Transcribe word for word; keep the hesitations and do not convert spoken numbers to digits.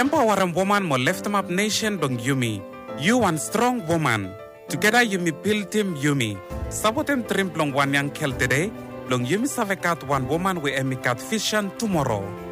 empowering woman mo lift up nation dong Yumi. You one strong woman. Together Yumi build team Yumi. Sabotem trimplong one young kel today. Long Yumi savekat one woman we emikat vision tomorrow.